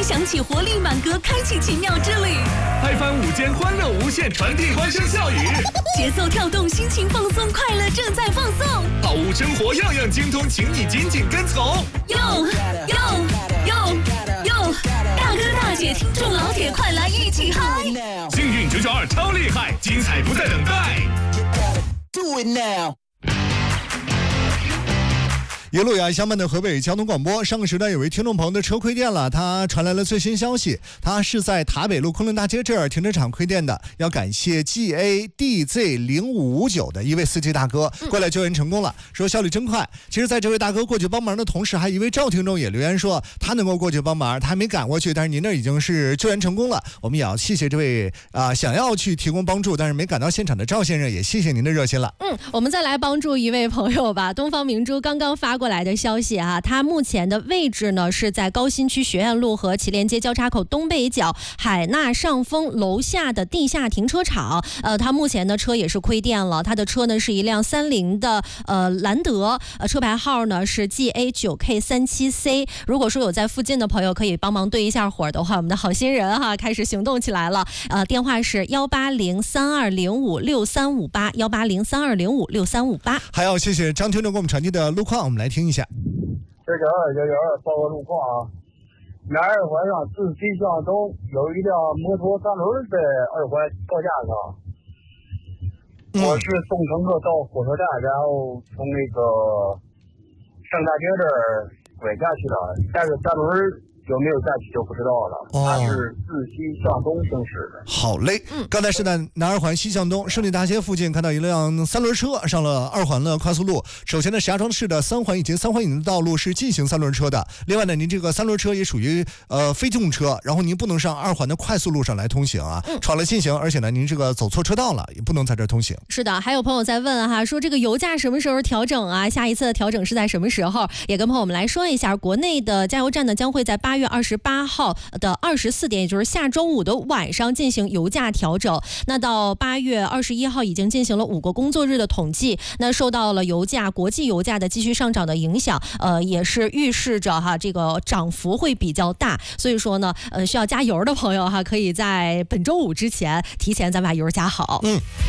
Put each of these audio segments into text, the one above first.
音响起活力满格，开启奇妙之旅。 拍翻午间欢乐无限，传递欢声笑语。 节奏跳动，心情放松，快乐正在放送。 好物生活样样精通，请你紧紧跟从。 哟，大哥大姐，听众老铁，快来一起嗨！ 幸运992超厉害，精彩不再等待。 Do it now。 一路亚相伴的河北交通广播，上个时段有位听众朋友的车亏电了，他传来了最新消息，他是在塔北路昆仑大街这儿停车场亏电的，要感谢 GADZ0559 的一位司机大哥过来救援成功了，说效率真快。其实在这位大哥过去帮忙的同时，还有一位赵听众也留言说他能够过去帮忙，他还没赶过去，但是您那已经是救援成功了。我们也要谢谢这位想要去提供帮助但是没赶到现场的赵先生，也谢谢您的热心了。 我们再来帮助一位朋友吧。东方明珠刚刚发过来的消息啊，他目前的位置呢是在高新区学院路和祁连街交叉口东北角海纳上风楼下的地下停车场。他目前的车也是亏电了，他的车呢是一辆30的兰德，车牌号呢是 GA9K37C。如果说有在附近的朋友可以帮忙对一下火的话，我们的好心人哈开始行动起来了。电话是18032056358，18032056358。 还要谢谢张听众给我们传递的路况，我们来听一下。 992报告路况啊，南二环上自西向东有一辆摩托3轮在二环高架上，我是送乘客到火车站，然后从那个上大街这儿拐下去了，但是3轮有没有下去就不知道了。它是自西向东行驶的。 好嘞，刚才是在南二环西向东胜利大街附近看到一辆3轮车上了2环的快速路。首先呢，石家庄市的3环以及3环以内的道路是禁行3轮车的。另外呢，您这个3轮车也属于非机动车，然后您不能上2环的快速路上来通行啊，闯了禁行，而且呢，您这个走错车道了，也不能在这儿通行。是的，还有朋友在问哈，说这个油价什么时候调整啊？下一次的调整是在什么时候？也跟朋友们来说一下，国内的加油站呢将会在8月28号的24点，也就是下周五的晚上进行油价调整。那到8月21号已经进行了5个工作日的统计，那受到了国际油价的继续上涨的影响，也是预示着哈这个涨幅会比较大。所以说呢，需要加油的朋友哈，可以在本周五之前提前咱把油加好。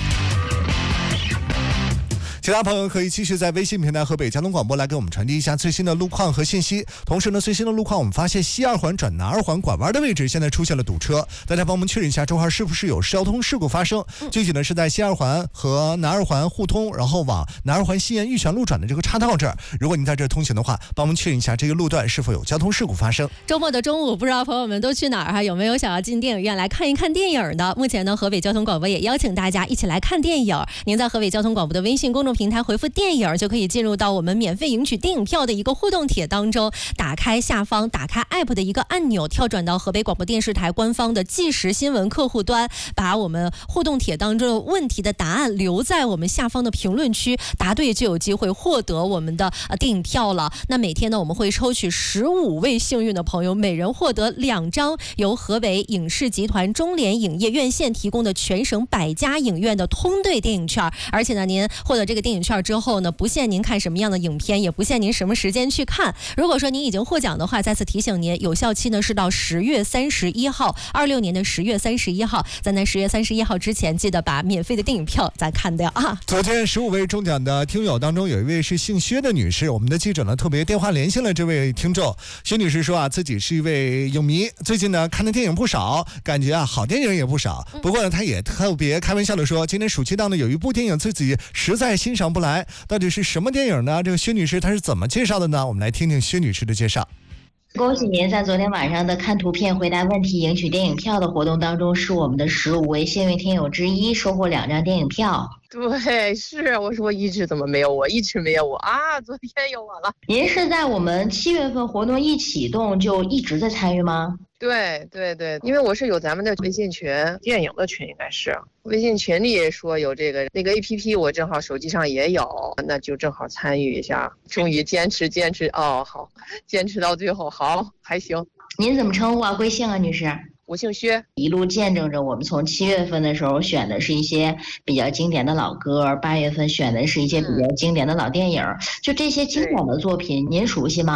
其他朋友可以继续在微信平台河北交通广播来给我们传递一下最新的路况和信息。同时呢，最新的路况我们发现西2环转南2环拐弯的位置现在出现了堵车，大家帮我们确认一下这块是不是有交通事故发生。具体呢是在西2环和南2环互通，然后往南2环西沿玉泉路转的这个岔道这儿，如果您在这儿通行的话，帮我们确认一下这个路段是否有交通事故发生。周末的中午，不知道朋友们都去哪儿哈？有没有想要进电影院来看一看电影的？目前呢，河北交通广播也邀请大家一起来看电影。您在河北交通广播的微信公众平台回复电影，就可以进入到我们免费领取电影票的一个互动帖当中，打开下方打开 app 的一个按钮，跳转到河北广播电视台官方的即时新闻客户端，把我们互动帖当中的问题的答案留在我们下方的评论区，答对就有机会获得我们的电影票了。那每天呢，我们会抽取15位幸运的朋友，每人获得2张由河北影视集团中联影业院线提供的全省100家影院的通兑电影券。而且呢，您获得这个电影券之后呢，不限您看什么样的影片，也不限您什么时间去看。如果说您已经获奖的话，再次提醒您，有效期呢是到10月31号，26年的10月31号，咱在10月31号之前记得把免费的电影票咱看掉啊。昨天15位中奖的听友当中，有一位是姓薛的女士，我们的记者呢特别电话联系了这位听众。薛女士说啊，自己是一位影迷，最近呢看的电影不少，感觉啊好电影也不少。不过呢，她也特别开玩笑的说，今年暑期档呢有一部电影自己实在欣赏不来，到底是什么电影呢？这个薛女士她是怎么介绍的呢？我们来听听薛女士的介绍。 恭喜您在昨天晚上的看图片回答问题赢取电影票的活动当中，是我们的15位幸运听友之一，收获2张电影票。 对，是我说一直怎么没有我，一直没有我啊！昨天有我了。 您是在我们7月份活动一启动就一直在参与吗？ 对，因为我是有咱们的微信群，电影的群应该是微信群里说有那个 APP， 我正好手机上也有，那就正好参与一下。终于坚持哦，好，坚持到最后，好，还行。 您怎么称呼啊？贵姓啊，女士？ 我姓薛。 一路见证着我们从7月份的时候选的是一些比较经典的老歌，8月份选的是一些比较经典的老电影，就这些经典的作品您熟悉吗？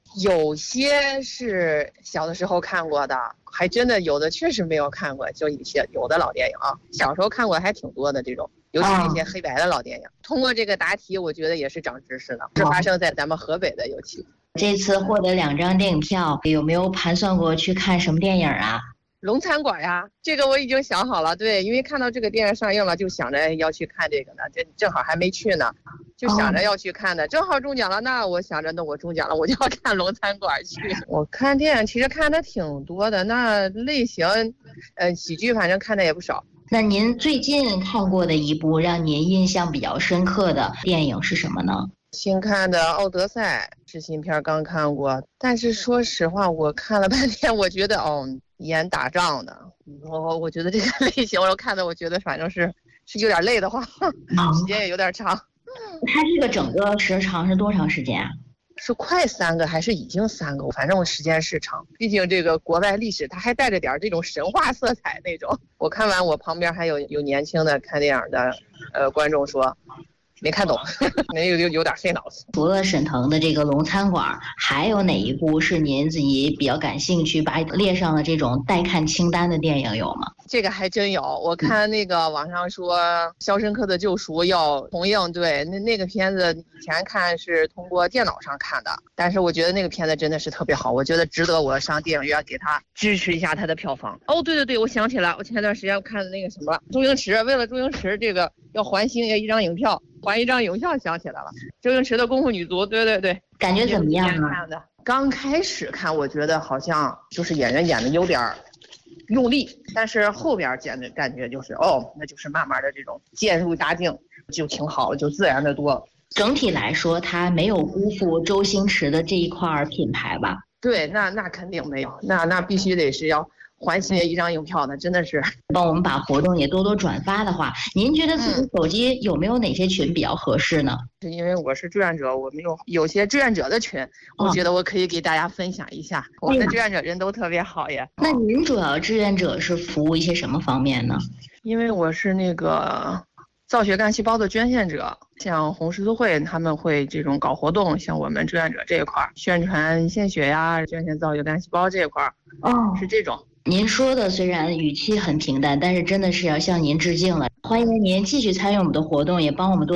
有些是小的时候看过的，还真的有的确实没有看过，就有的老电影啊，小时候看过还挺多的这种，尤其那些黑白的老电影。通过这个答题，我觉得也是长知识的，是发生在咱们河北的，尤其。 这次获得2张电影票，有没有盘算过去看什么电影啊？ 龙餐馆呀，这个我已经想好了。对，因为看到这个电影上映了，就想着要去看这个呢。这正好还没去呢，就想着要去看的。正好中奖了，那我想着，那我中奖了，我就要看龙餐馆去。我看电影其实看的挺多的，那类型，喜剧反正看的也不少。 那您最近看过的一部让您印象比较深刻的电影是什么呢？ 新看的《奥德赛》是新片，刚看过。但是说实话，我看了半天，我觉得演打仗的，我觉得这个类型我看的，我觉得反正是有点累的慌，时间也有点长。 它这个整个时长是多长时间啊？ 是快3个还是已经3个？反正我时间是长，毕竟这个国外历史它还带着点这种神话色彩那种。我看完，我旁边还有年轻的看电影的观众说没看懂，有点费脑子。 除了沈腾的这个龙餐馆，还有哪一部是您自己比较感兴趣，把列上了这种待看清单的电影有吗？ 这个还真有，我看那个网上说《肖申克的救赎》要重映，对，那个片子以前看是通过电脑上看的，但是我觉得那个片子真的是特别好，我觉得值得我上电影院给他支持一下他的票房。对，我想起来，我前段时间看的那个什么周星驰，为了周星驰这个要还星爷一张影票，还一张影票，想起来了，周星驰的功夫女足，对， 感觉怎么样啊？ 刚开始看，我觉得好像就是演员演的有点用力，但是后边感觉就是那就是慢慢的这种渐入佳境，就挺好，就自然的多。 整体来说，他没有辜负周星驰的这一块品牌吧？ 对，那肯定没有，那必须得是要还星爷一张影票的，真的是。 帮我们把活动也多多转发的话，您觉得自己手机有没有哪些群比较合适呢？ 是因为我是志愿者，我们有些志愿者的群，我觉得我可以给大家分享一下。我的志愿者人都特别好耶。 那您主要志愿者是服务一些什么方面呢？ 因为我是那个造血干细胞的捐献者，像红十字会他们会这种搞活动，像我们志愿者这一块宣传献血呀，捐献造血干细胞这一块是这种。 您说的虽然语气很平淡，但是真的是要向您致敬了。欢迎您继续参与我们的活动，也帮我们多